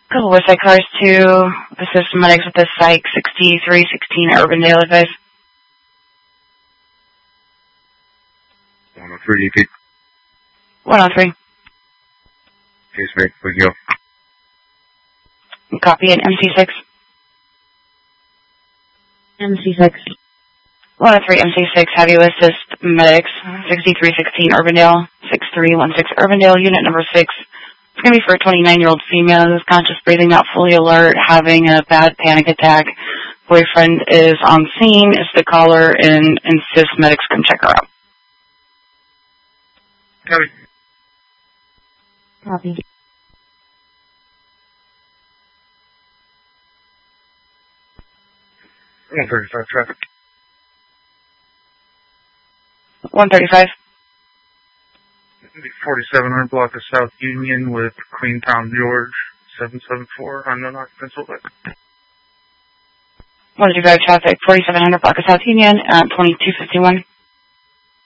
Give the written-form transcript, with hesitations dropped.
Couple Westside cars to assist medics with the Psych 6316 Urbandale advice. 103 EP. 103. Case mate, we can go. Copy it, MC6. MC6. 103 MC6, have you assist medics, 6316 Urbandale, 6316 Urbandale, unit number 6. It's going to be for a 29-year-old female who's conscious, breathing, not fully alert, having a bad panic attack. Boyfriend is on scene, is the caller, and insists medics come check her out. Copy. Copy. Traffic. 135. 4700 block of South Union with Queentown, George, 774, unknown occupant select. 135 traffic, 4700 block of South Union at 2251.